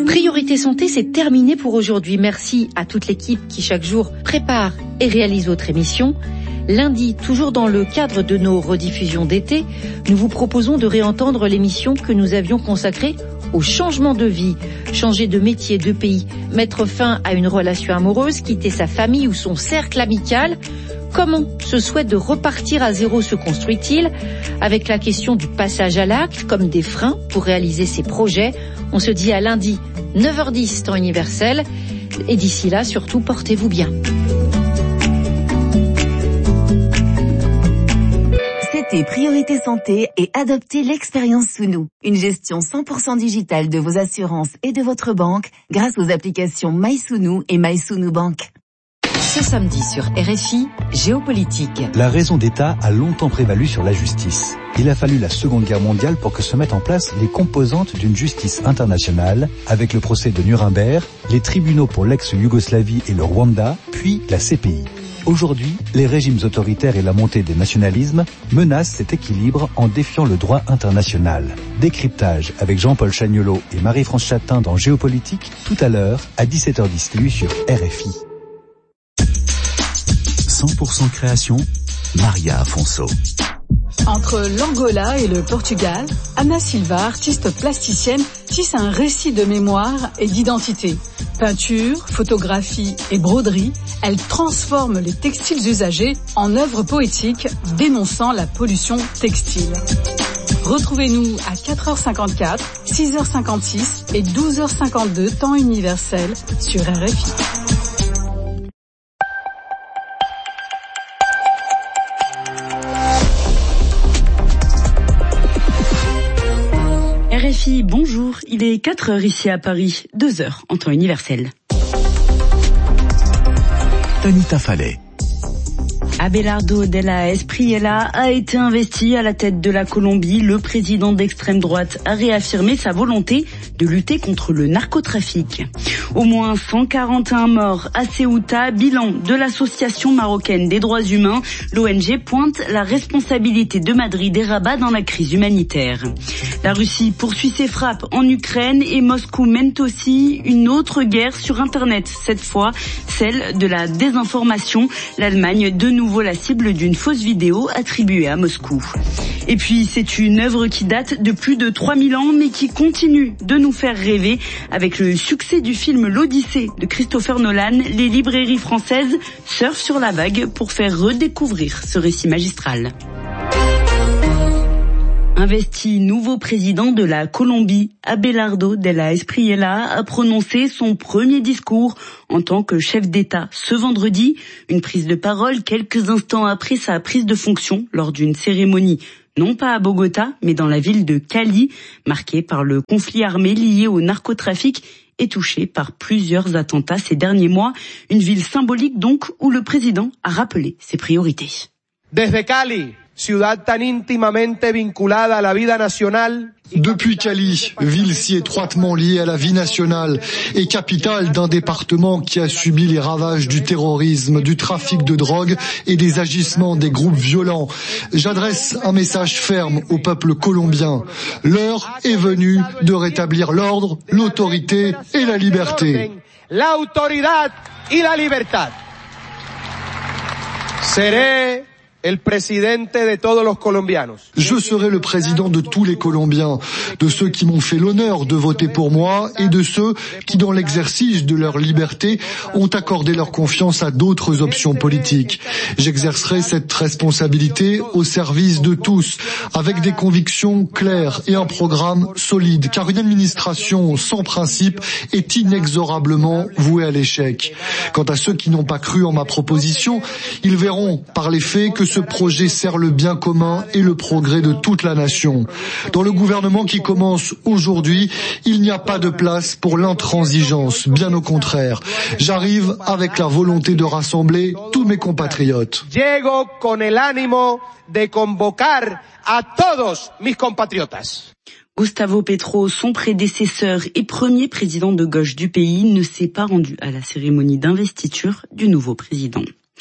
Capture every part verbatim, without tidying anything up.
Priorité Santé, c'est terminé pour aujourd'hui. Merci à toute l'équipe qui chaque jour prépare et réalise votre émission. Lundi, toujours dans le cadre de nos rediffusions d'été, nous vous proposons de réentendre l'émission que nous avions consacrée au changement de vie, changer de métier, de pays, mettre fin à une relation amoureuse, quitter sa famille ou son cercle amical. Comment ce souhait de repartir à zéro se construit-il? Avec la question du passage à l'acte, comme des freins pour réaliser ses projets. On se dit à lundi, neuf heures dix, temps universel. Et d'ici là, surtout, portez-vous bien. C'était Priorité Santé et adoptez l'expérience Sous-nous. Une gestion cent pour cent digitale de vos assurances et de votre banque grâce aux applications MySounou et MySounou Bank. Ce samedi sur R F I, Géopolitique. La raison d'État a longtemps prévalu sur la justice. Il a fallu la Seconde Guerre mondiale pour que se mettent en place les composantes d'une justice internationale, avec le procès de Nuremberg, les tribunaux pour l'ex-Yougoslavie et le Rwanda, puis la C P I. Aujourd'hui, les régimes autoritaires et la montée des nationalismes menacent cet équilibre en défiant le droit international. Décryptage avec Jean-Paul Chagnolot et Marie-France Chatin dans Géopolitique, tout à l'heure à dix-sept heures dix sur R F I. cent pour cent création, Maria Afonso. Entre l'Angola et le Portugal, Ana Silva, artiste plasticienne, tisse un récit de mémoire et d'identité. Peinture, photographie et broderie, elle transforme les textiles usagés en œuvres poétiques dénonçant la pollution textile. Retrouvez-nous à quatre heures cinquante-quatre, six heures cinquante-six et douze heures cinquante-deux temps universel sur R F I. R F I, bonjour, il est quatre heures ici à Paris, deux heures en temps universel. Anita Fallet. Abelardo Della Espriella a été investi à la tête de la Colombie. Le président d'extrême droite a réaffirmé sa volonté de lutter contre le narcotrafic. Au moins cent quarante et un morts à Ceuta, bilan de l'association marocaine des droits humains. L'O N G pointe la responsabilité de Madrid et Rabat dans la crise humanitaire. La Russie poursuit ses frappes en Ukraine et Moscou mène aussi une autre guerre sur Internet, cette fois celle de la désinformation. L'Allemagne, de nouveau la cible d'une fausse vidéo attribuée à Moscou. Et puis c'est une œuvre qui date de plus de trois mille ans mais qui continue de nous faire rêver. Avec le succès du film L'Odyssée de Christopher Nolan, les librairies françaises surfent sur la vague pour faire redécouvrir ce récit magistral. Investi nouveau président de la Colombie, Abelardo Della Espriella a prononcé son premier discours en tant que chef d'État ce vendredi. Une prise de parole quelques instants après sa prise de fonction lors d'une cérémonie, non pas à Bogota, mais dans la ville de Cali, marquée par le conflit armé lié au narcotrafic et touchée par plusieurs attentats ces derniers mois. Une ville symbolique donc où le président a rappelé ses priorités. Desde Cali, ciudad tan íntimamente vinculada a la vida nacional. Depuis Cali, ville si étroitement liée à la vie nationale et capitale d'un département qui a subi les ravages du terrorisme, du trafic de drogue et des agissements des groupes violents, j'adresse un message ferme au peuple colombien. L'heure est venue de rétablir l'ordre, l'autorité et la liberté. L'autoridad y la libertad. Seré el presidente de todos los colombianos. Je serai le président de tous les Colombiens, de ceux qui m'ont fait l'honneur de voter pour moi et de ceux qui, dans l'exercice de leur liberté, ont accordé leur confiance à d'autres options politiques. J'exercerai cette responsabilité au service de tous, avec des convictions claires et un programme solide, car une administration sans principe est inexorablement vouée à l'échec. Quant à ceux qui n'ont pas cru en ma proposition, ils verront par les faits que ce projet sert le bien commun et le progrès de toute la nation. Dans le gouvernement qui commence aujourd'hui, il n'y a pas de place pour l'intransigeance, bien au contraire. J'arrive avec la volonté de rassembler tous mes compatriotes. Llego con el ánimo de convocar a todos mis compatriotas. Gustavo Petro, son prédécesseur et premier président de gauche du pays, ne s'est pas rendu à la cérémonie d'investiture du nouveau président.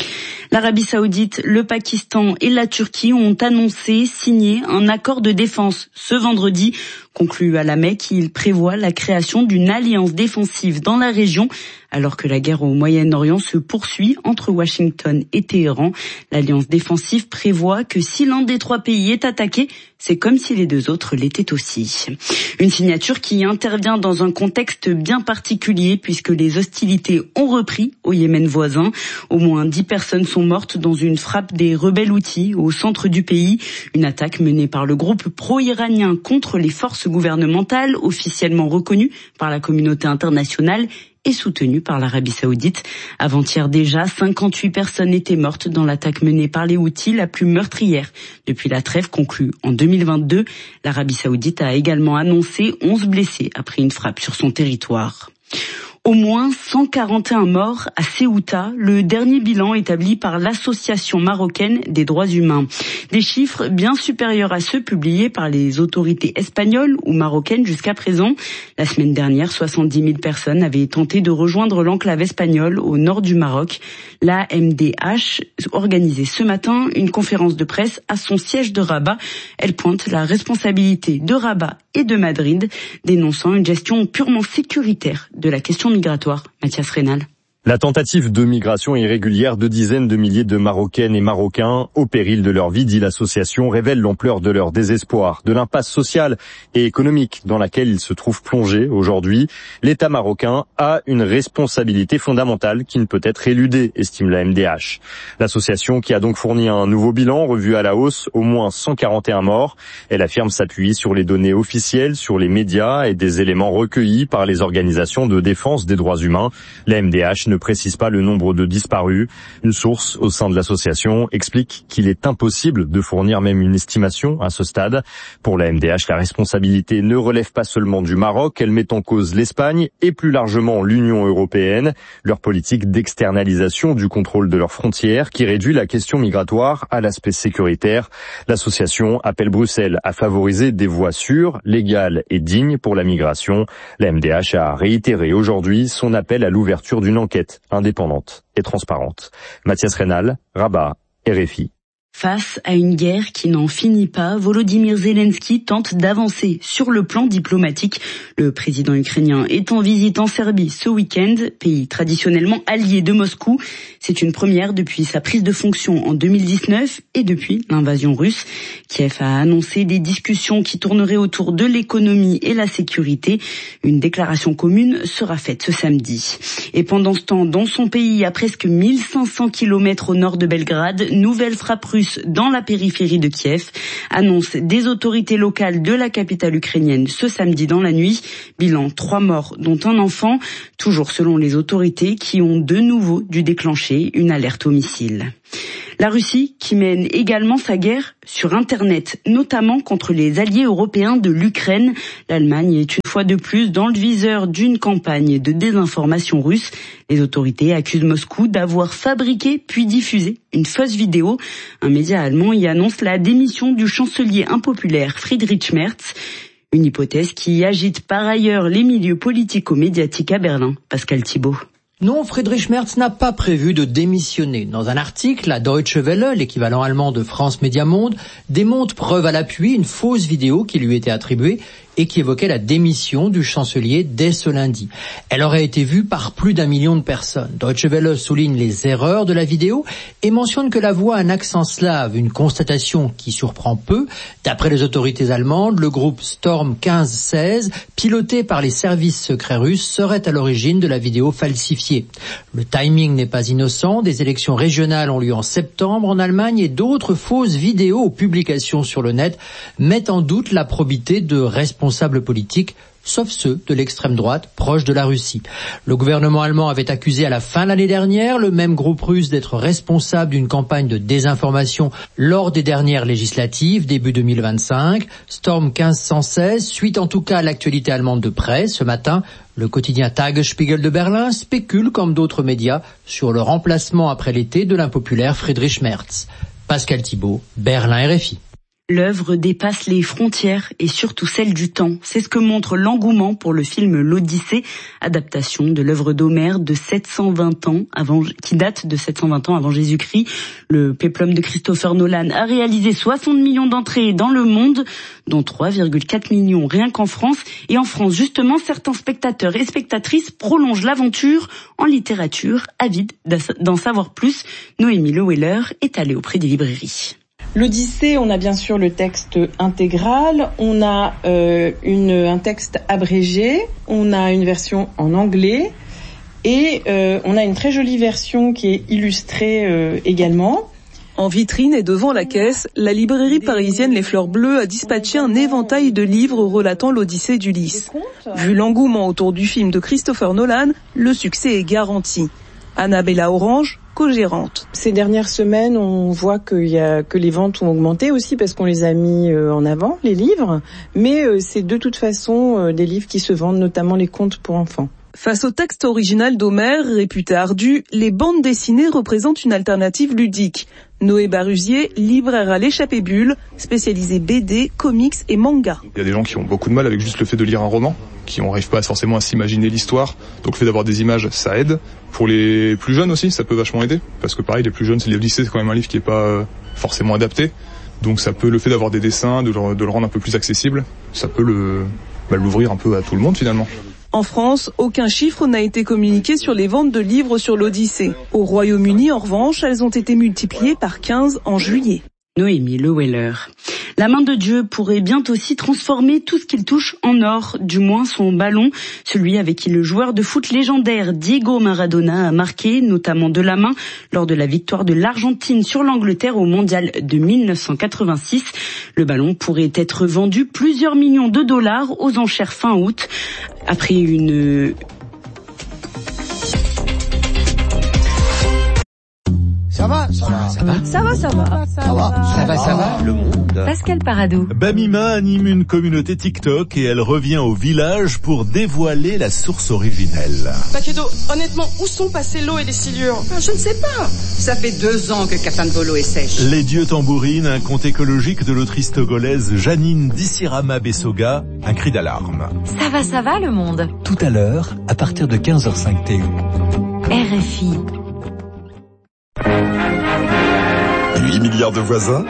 L'Arabie Saoudite, le Pakistan et la Turquie ont annoncé signer un accord de défense ce vendredi. Conclu à la Mecque, il prévoit la création d'une alliance défensive dans la région, alors que la guerre au Moyen-Orient se poursuit entre Washington et Téhéran. L'alliance défensive prévoit que si l'un des trois pays est attaqué, c'est comme si les deux autres l'étaient aussi. Une signature qui intervient dans un contexte bien particulier puisque les hostilités ont repris au Yémen voisin. Au moins dix personnes sont mortes dans une frappe des rebelles Houthis au centre du pays. Une attaque menée par le groupe pro-iranien contre les forces gouvernementales officiellement reconnues par la communauté internationale et soutenue par l'Arabie Saoudite. Avant-hier déjà, cinquante-huit personnes étaient mortes dans l'attaque menée par les Houthis, la plus meurtrière depuis la trêve conclue en deux mille vingt-deux. L'Arabie Saoudite a également annoncé onze blessés après une frappe sur son territoire. Au moins cent quarante et un morts à Ceuta, le dernier bilan établi par l'Association marocaine des droits humains. Des chiffres bien supérieurs à ceux publiés par les autorités espagnoles ou marocaines jusqu'à présent. La semaine dernière, soixante-dix mille personnes avaient tenté de rejoindre l'enclave espagnole au nord du Maroc. La M D H organisait ce matin une conférence de presse à son siège de Rabat. Elle pointe la responsabilité de Rabat et de Madrid, dénonçant une gestion purement sécuritaire de la question migratoire. Mathias Reynal. La tentative de migration irrégulière de dizaines de milliers de Marocaines et Marocains au péril de leur vie, dit l'association, révèle l'ampleur de leur désespoir, de l'impasse sociale et économique dans laquelle ils se trouvent plongés aujourd'hui. L'État marocain a une responsabilité fondamentale qui ne peut être éludée, estime la M D H. L'association, qui a donc fourni un nouveau bilan revu à la hausse, au moins cent quarante et un morts. Elle affirme s'appuyer sur les données officielles, sur les médias et des éléments recueillis par les organisations de défense des droits humains. La M D H ne précise pas le nombre de disparus. Une source au sein de l'association explique qu'il est impossible de fournir même une estimation à ce stade. Pour la M D H, la responsabilité ne relève pas seulement du Maroc, elle met en cause l'Espagne et plus largement l'Union européenne. Leur politique d'externalisation du contrôle de leurs frontières qui réduit la question migratoire à l'aspect sécuritaire. L'association appelle Bruxelles à favoriser des voies sûres, légales et dignes pour la migration. La M D H a réitéré aujourd'hui son appel à l'ouverture d'une enquête indépendante et transparente. Mathias Reynal, Rabat, R F I. Face à une guerre qui n'en finit pas, Volodymyr Zelensky tente d'avancer sur le plan diplomatique. Le président ukrainien est en visite en Serbie ce week-end, pays traditionnellement allié de Moscou. C'est une première depuis sa prise de fonction en deux mille dix-neuf et depuis l'invasion russe. Kiev a annoncé des discussions qui tourneraient autour de l'économie et la sécurité. Une déclaration commune sera faite ce samedi. Et pendant ce temps, dans son pays, à presque mille cinq cents kilomètres au nord de Belgrade, nouvelle frappe russe dans la périphérie de Kiev, annonce des autorités locales de la capitale ukrainienne ce samedi dans la nuit. Bilan, trois morts, dont un enfant, toujours selon les autorités qui ont de nouveau dû déclencher une alerte au missile. La Russie qui mène également sa guerre sur Internet, notamment contre les alliés européens de l'Ukraine. L'Allemagne est une fois de plus dans le viseur d'une campagne de désinformation russe. Les autorités accusent Moscou d'avoir fabriqué puis diffusé une fausse vidéo. Un média allemand y annonce la démission du chancelier impopulaire Friedrich Merz. Une hypothèse qui agite par ailleurs les milieux politico-médiatiques à Berlin. Pascal Thibault. Non, Friedrich Merz n'a pas prévu de démissionner. Dans un article, la Deutsche Welle, l'équivalent allemand de France Média Monde, démontre preuve à l'appui une fausse vidéo qui lui était attribuée et qui évoquait la démission du chancelier dès ce lundi. Elle aurait été vue par plus d'un million de personnes. Deutsche Welle souligne les erreurs de la vidéo et mentionne que la voix a un accent slave, une constatation qui surprend peu. D'après les autorités allemandes, le groupe Storm quinze seize, piloté par les services secrets russes, serait à l'origine de la vidéo falsifiée. Le timing n'est pas innocent, des élections régionales ont lieu en septembre en Allemagne et d'autres fausses vidéos ou publications sur le net mettent en doute la probité de responsables politiques, sauf ceux de l'extrême droite proche de la Russie. Le gouvernement allemand avait accusé à la fin de l'année dernière le même groupe russe d'être responsable d'une campagne de désinformation lors des dernières législatives, début deux mille vingt-cinq. Storm quinze cent seize suit en tout cas l'actualité allemande de près. Ce matin, le quotidien Tagesspiegel de Berlin spécule, comme d'autres médias, sur le remplacement après l'été de l'impopulaire Friedrich Merz. Pascal Thibault, Berlin R F I. L'œuvre dépasse les frontières et surtout celles du temps. C'est ce que montre l'engouement pour le film L'Odyssée, adaptation de l'œuvre d'Homère de sept cent vingt ans avant, qui date de sept cent vingt ans avant Jésus-Christ. Le péplum de Christopher Nolan a réalisé soixante millions d'entrées dans le monde, dont trois virgule quatre millions rien qu'en France. Et en France, justement, certains spectateurs et spectatrices prolongent l'aventure en littérature, avides d'en savoir plus. Noémie Leweller est allée auprès des librairies. L'Odyssée, on a bien sûr le texte intégral, on a euh, une, un texte abrégé, on a une version en anglais et euh, on a une très jolie version qui est illustrée euh, également. En vitrine et devant la caisse, la librairie parisienne Les Fleurs Bleues a dispatché un éventail de livres relatant l'Odyssée d'Ulysse. Vu l'engouement autour du film de Christopher Nolan, le succès est garanti. Annabella Orange, co-gérante. Ces dernières semaines, on voit qu'il y a, que les ventes ont augmenté aussi parce qu'on les a mis en avant, les livres. Mais c'est de toute façon des livres qui se vendent, notamment les contes pour enfants. Face au texte original d'Homère, réputé ardu, les bandes dessinées représentent une alternative ludique. Noé Barusier, libraire à l'Échappée Bulle, spécialisé B D, comics et manga. Il y a des gens qui ont beaucoup de mal avec juste le fait de lire un roman, qui n'arrivent pas forcément à s'imaginer l'histoire. Donc le fait d'avoir des images, ça aide. Pour les plus jeunes aussi, ça peut vachement aider. Parce que pareil, les plus jeunes, c'est l'Odyssée, c'est quand même un livre qui n'est pas forcément adapté. Donc ça peut, le fait d'avoir des dessins, de le, de le rendre un peu plus accessible, ça peut le, bah, l'ouvrir un peu à tout le monde finalement. En France, aucun chiffre n'a été communiqué sur les ventes de livres sur l'Odyssée. Au Royaume-Uni, en revanche, elles ont été multipliées par quinze en juillet. Noémie Leweller. La main de Dieu pourrait bientôt aussi transformer tout ce qu'il touche en or, du moins son ballon, celui avec qui le joueur de foot légendaire Diego Maradona a marqué, notamment de la main, lors de la victoire de l'Argentine sur l'Angleterre au Mondial de mille neuf cent quatre-vingt-six. Le ballon pourrait être vendu plusieurs millions de dollars aux enchères fin août, après une... Ça va, ça va, ça va, ça va, ça va, ça va, ça va, ça va, le monde. Pascal Paradou. Bamima anime une communauté TikTok et elle revient au village pour dévoiler la source originelle. Paquedo, honnêtement, où sont passées l'eau et les silures? Je ne sais pas. Ça fait deux ans que Catanbolo est sèche. Les dieux tambourinent, un conte écologique de l'autrice togolaise Janine Dissirama Bessoga, un cri d'alarme. Ça va, ça va, le monde. Tout à l'heure, à partir de quinze heures cinq T U. R F I. huit milliards de voisins.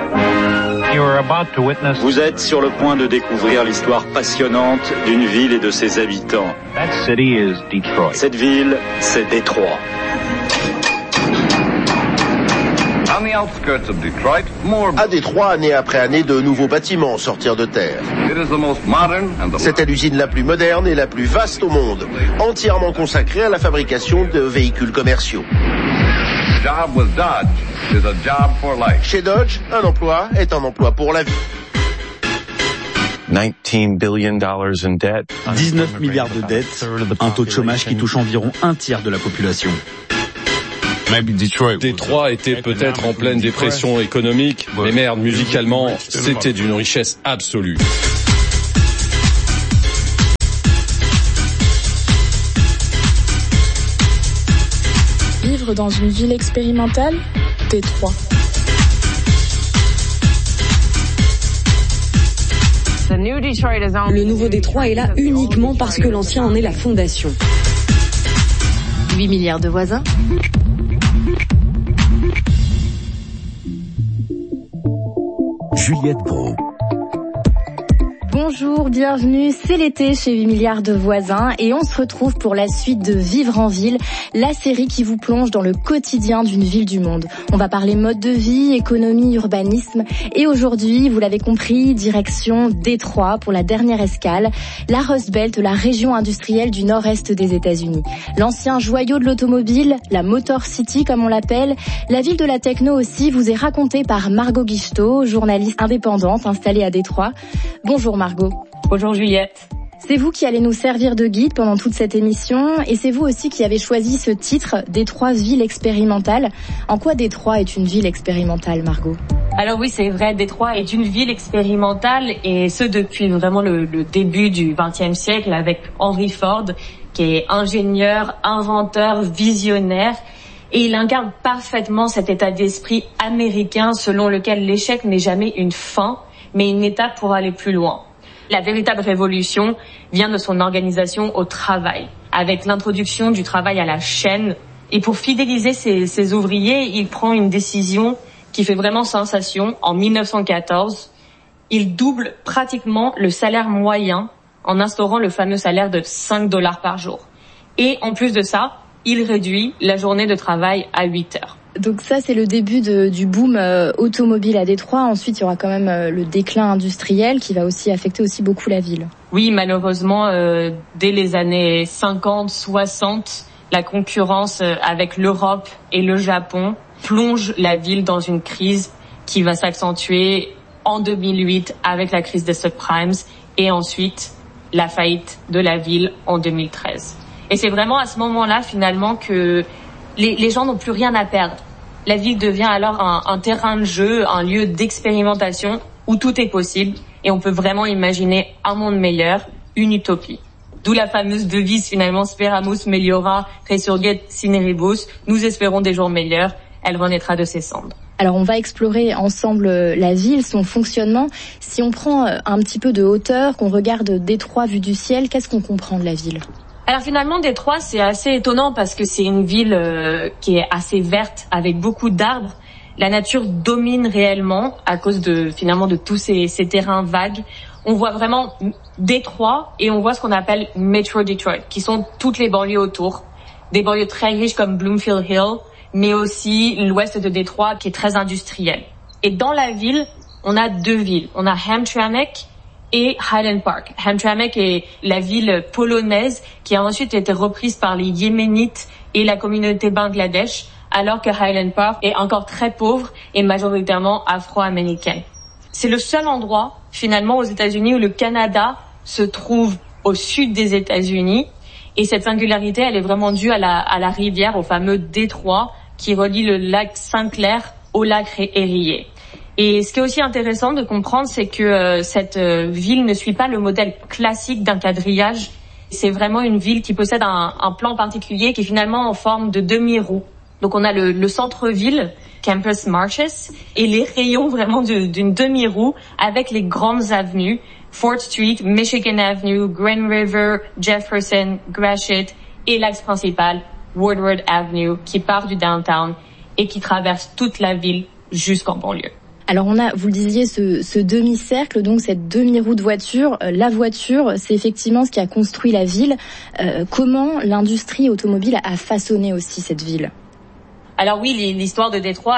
Vous êtes sur le point de découvrir l'histoire passionnante d'une ville et de ses habitants. Cette ville, c'est Détroit. À Détroit, année après année, de nouveaux bâtiments sortirent de terre. C'était l'usine la plus moderne et la plus vaste au monde, entièrement consacrée à la fabrication de véhicules commerciaux. Chez Dodge, un emploi est un emploi pour la vie. dix-neuf milliards de dettes, un taux de chômage qui touche environ un tiers de la population. Détroit était peut-être en pleine dépression économique, mais merde, musicalement, c'était d'une richesse absolue. Vivre dans une ville expérimentale, Détroit. Le nouveau Détroit est là uniquement parce que l'ancien en est la fondation. huit milliards de voisins. Juliette Gros. Bonjour, bienvenue, c'est l'été chez huit milliards de voisins et on se retrouve pour la suite de Vivre en ville, la série qui vous plonge dans le quotidien d'une ville du monde. On va parler mode de vie, économie, urbanisme et aujourd'hui, vous l'avez compris, direction Détroit pour la dernière escale, la Rust Belt, la région industrielle du nord-est des États-Unis. L'ancien joyau de l'automobile, la Motor City comme on l'appelle, la ville de la techno aussi vous est racontée par Margot Guichetot, journaliste indépendante installée à Détroit. Bonjour Margot. Bonjour Juliette. C'est vous qui allez nous servir de guide pendant toute cette émission et c'est vous aussi qui avez choisi ce titre, Détroit ville expérimentale. En quoi Détroit est une ville expérimentale, Margot ? Alors oui, c'est vrai, Détroit est une ville expérimentale et ce depuis vraiment le, le début du vingtième siècle avec Henry Ford qui est ingénieur, inventeur, visionnaire. Et il incarne parfaitement cet état d'esprit américain selon lequel l'échec n'est jamais une fin, mais une étape pour aller plus loin. La véritable révolution vient de son organisation au travail, avec l'introduction du travail à la chaîne. Et pour fidéliser ses, ses ouvriers, il prend une décision qui fait vraiment sensation. En mille neuf cent quatorze, il double pratiquement le salaire moyen en instaurant le fameux salaire de cinq dollars par jour. Et en plus de ça, il réduit la journée de travail à huit heures. Donc ça, c'est le début de, du boom euh, automobile à Détroit. Ensuite, il y aura quand même euh, le déclin industriel qui va aussi affecter aussi beaucoup la ville. Oui, malheureusement, euh, dès les années cinquante, soixante, la concurrence euh, avec l'Europe et le Japon plonge la ville dans une crise qui va s'accentuer en deux mille huit avec la crise des subprimes et ensuite la faillite de la ville en deux mille treize. Et c'est vraiment à ce moment-là, finalement, que les, les gens n'ont plus rien à perdre. La ville devient alors un, un terrain de jeu, un lieu d'expérimentation où tout est possible et on peut vraiment imaginer un monde meilleur, une utopie. D'où la fameuse devise finalement Speramus meliora, resurget sine rebus. Nous espérons des jours meilleurs, elle renaîtra de ses cendres. Alors on va explorer ensemble la ville, son fonctionnement. Si on prend un petit peu de hauteur, qu'on regarde Détroit vu du ciel, qu'est-ce qu'on comprend de la ville ? Alors finalement, Détroit, c'est assez étonnant parce que c'est une ville euh, qui est assez verte, avec beaucoup d'arbres. La nature domine réellement à cause de finalement de tous ces, ces terrains vagues. On voit vraiment Détroit et on voit ce qu'on appelle Metro Detroit, qui sont toutes les banlieues autour. Des banlieues très riches comme Bloomfield Hill, mais aussi l'ouest de Détroit qui est très industriel. Et dans la ville, on a deux villes. On a Hamtramck et Highland Park. Hamtramck est la ville polonaise qui a ensuite été reprise par les Yéménites et la communauté Bangladesh, alors que Highland Park est encore très pauvre et majoritairement afro-américaine. C'est le seul endroit, finalement, aux États-Unis où le Canada se trouve au sud des États-Unis. Et cette singularité, elle est vraiment due à la, à la rivière, au fameux détroit qui relie le lac Saint-Clair au lac Erie. Et ce qui est aussi intéressant de comprendre, c'est que euh, cette euh, ville ne suit pas le modèle classique d'un quadrillage. C'est vraiment une ville qui possède un, un plan particulier qui est finalement en forme de demi-roue. Donc on a le, le centre-ville, Campus Martius, et les rayons vraiment de, d'une demi-roue avec les grandes avenues, Fort Street, Michigan Avenue, Grand River, Jefferson, Gratiot et l'axe principal, Woodward Avenue, qui part du downtown et qui traverse toute la ville jusqu'en banlieue. Alors on a, vous le disiez, ce, ce demi-cercle, donc cette demi-roue de voiture. Euh, la voiture, c'est effectivement ce qui a construit la ville. Euh, comment l'industrie automobile a façonné aussi cette ville ? Alors oui, l'histoire de Détroit